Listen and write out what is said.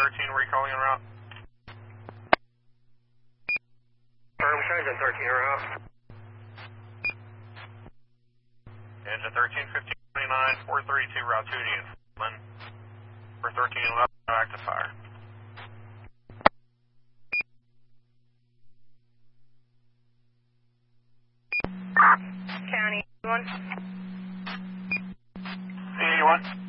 13, were you calling en route? Engine 13 en route. Engine 13, 1529, 432, route 2 to you. For 1311, no active fire. County 1. C81.